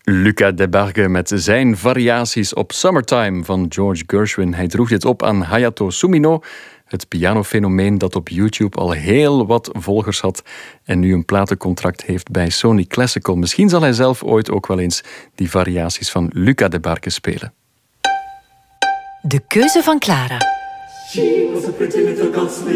Luca Debargue met zijn variaties op Summertime van George Gershwin. Hij droeg dit op aan Hayato Sumino, het pianofenomeen dat op YouTube al heel wat volgers had en nu een platencontract heeft bij Sony Classical. Misschien zal hij zelf ooit ook wel eens die variaties van Luca Debargue spelen. De keuze van Clara.